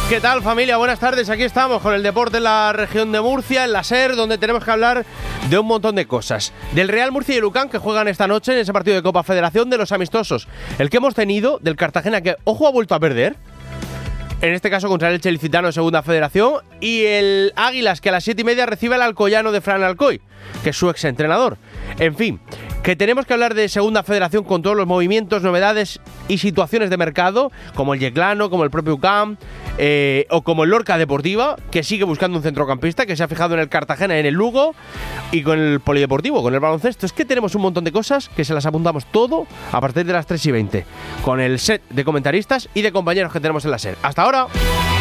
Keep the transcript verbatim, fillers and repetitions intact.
¿Qué tal, familia? Buenas tardes, aquí estamos con el deporte en la región de Murcia, en la SER, donde tenemos que hablar de un montón de cosas. Del Real Murcia y el U C A M, que juegan esta noche en ese partido de Copa Federación, de los amistosos, el que hemos tenido, del Cartagena, que, ojo, ha vuelto a perder, en este caso contra el Elche Licitano, segunda federación, y el Águilas, que a las siete y media recibe al Alcoyano de Fran Alcoy, que es su exentrenador. En fin, que tenemos que hablar de segunda federación con todos los movimientos, novedades y situaciones de mercado, como el Yeclano, como el propio U C A M, eh, o como el Lorca Deportiva, que sigue buscando un centrocampista, que se ha fijado en el Cartagena, en el Lugo, y con el Polideportivo, con el baloncesto. Es que tenemos un montón de cosas que se las apuntamos todo a partir de las tres y veinte, con el set de comentaristas y de compañeros que tenemos en la SER. ¡Hasta ahora!